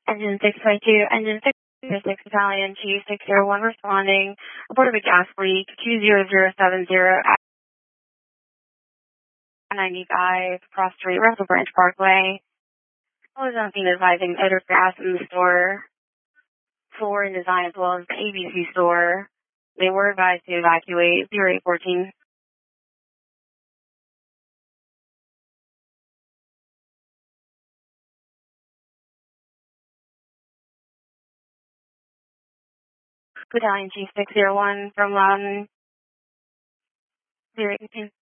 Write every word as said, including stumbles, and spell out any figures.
Engine six twenty-two, engine six six Battalion, Chief six zero one responding. Report of a gas leak, two zero zero seven zero at ninety-five, Cross Street, Russell Branch Parkway. I was on scene advising odor gas in the store, floor and design, as well as the A B C store. They were advised to evacuate zero eight fourteen. Battalion Chief six zero one from Loudon, zero eight fifteen.